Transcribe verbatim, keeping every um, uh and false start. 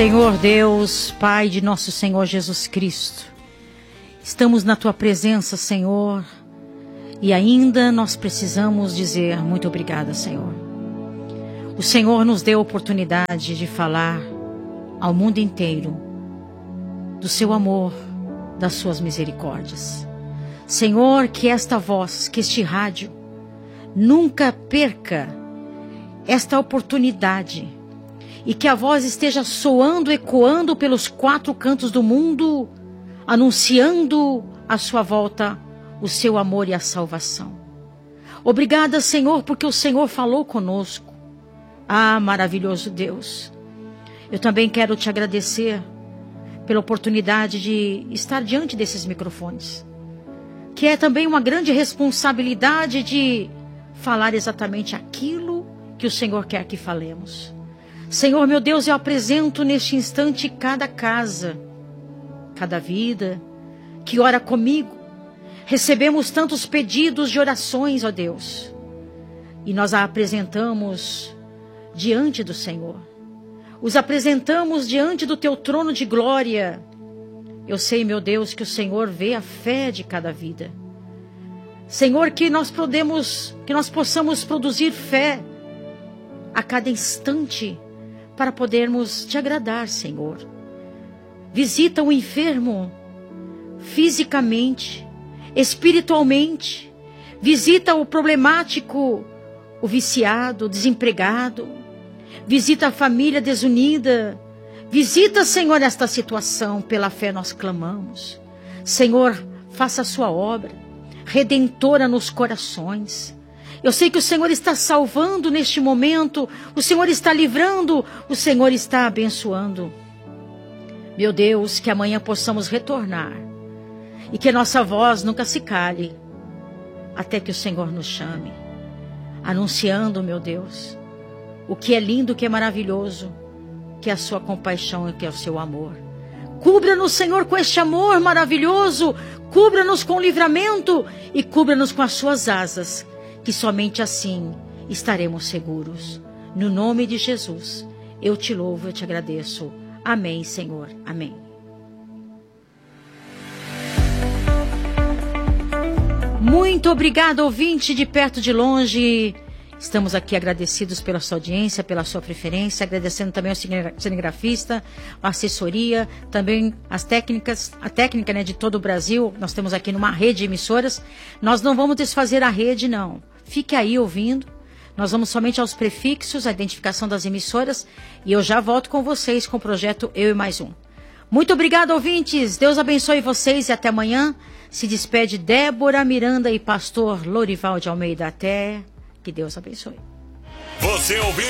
Senhor Deus, Pai de nosso Senhor Jesus Cristo, estamos na Tua presença, Senhor, e ainda nós precisamos dizer muito obrigada, Senhor. O Senhor nos deu a oportunidade de falar ao mundo inteiro do Seu amor, das Suas misericórdias. Senhor, que esta voz, que este rádio, nunca perca esta oportunidade e que a voz esteja soando, ecoando pelos quatro cantos do mundo, anunciando a sua volta, o seu amor e a salvação. Obrigada, Senhor, porque o Senhor falou conosco. Ah, maravilhoso Deus. Eu também quero te agradecer pela oportunidade de estar diante desses microfones, que é também uma grande responsabilidade de falar exatamente aquilo que o Senhor quer que falemos. Senhor, meu Deus, eu apresento neste instante cada casa, cada vida que ora comigo. Recebemos tantos pedidos de orações, ó Deus, e nós a apresentamos diante do Senhor. Os apresentamos diante do Teu trono de glória. Eu sei, meu Deus, que o Senhor vê a fé de cada vida. Senhor, que nós podemos, que nós possamos produzir fé a cada instante, para podermos te agradar, Senhor. Visita o enfermo fisicamente, espiritualmente. Visita o problemático, o viciado, o desempregado. Visita a família desunida. Visita, Senhor, esta situação. Pela fé nós clamamos. Senhor, faça a sua obra redentora nos corações. Eu sei que o Senhor está salvando neste momento, o Senhor está livrando, o Senhor está abençoando. Meu Deus, que amanhã possamos retornar e que a nossa voz nunca se cale, até que o Senhor nos chame, anunciando, meu Deus, o que é lindo, o que é maravilhoso, que é a sua compaixão e que é o seu amor. Cubra-nos, Senhor, com este amor maravilhoso, cubra-nos com o livramento e cubra-nos com as suas asas, que somente assim estaremos seguros. No nome de Jesus, eu te louvo, eu te agradeço. Amém, Senhor. Amém. Muito obrigado, ouvinte de perto e de longe. Estamos aqui agradecidos pela sua audiência, pela sua preferência, agradecendo também ao cinegrafista, a assessoria, também as técnicas, a técnica, né, de todo o Brasil. Nós temos aqui numa rede de emissoras. Nós não vamos desfazer a rede, não. Fique aí ouvindo. Nós vamos somente aos prefixos, a identificação das emissoras, e eu já volto com vocês com o projeto Eu e Mais Um. Muito obrigado, ouvintes. Deus abençoe vocês e até amanhã. Se despede Débora Miranda e pastor Lorival de Almeida. Até que Deus abençoe. Você ouviu?